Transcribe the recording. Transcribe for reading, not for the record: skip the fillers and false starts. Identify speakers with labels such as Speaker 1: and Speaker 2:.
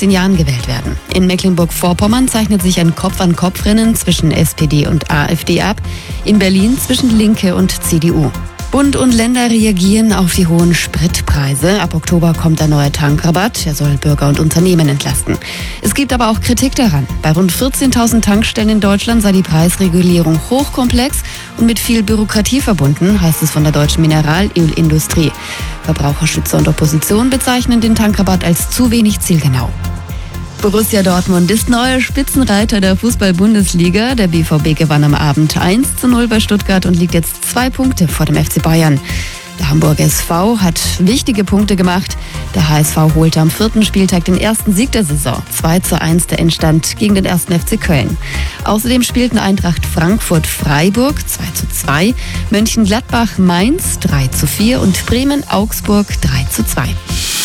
Speaker 1: 15 Jahren gewählt werden. In Mecklenburg-Vorpommern zeichnet sich ein Kopf-an-Kopf-Rennen zwischen SPD und AfD ab, in Berlin zwischen Linke und CDU. Bund und Länder reagieren auf die hohen Spritpreise. Ab Oktober kommt ein neuer Tankrabatt. Er soll Bürger und Unternehmen entlasten. Es gibt aber auch Kritik daran. Bei rund 14.000 Tankstellen in Deutschland sei die Preisregulierung hochkomplex und mit viel Bürokratie verbunden, heißt es von der deutschen Mineralölindustrie. Verbraucherschützer und Opposition bezeichnen den Tankrabatt als zu wenig zielgenau. Borussia Dortmund ist neuer Spitzenreiter der Fußball-Bundesliga. Der BVB gewann am Abend 1:0 bei Stuttgart und liegt jetzt 2 Punkte vor dem FC Bayern. Der Hamburger SV hat wichtige Punkte gemacht. Der HSV holte am 4. Spieltag den ersten Sieg der Saison. 2:1 der Endstand gegen den 1. FC Köln. Außerdem spielten Eintracht Frankfurt-Freiburg 2:2, Mönchengladbach-Mainz 3:4 und Bremen-Augsburg 3:2.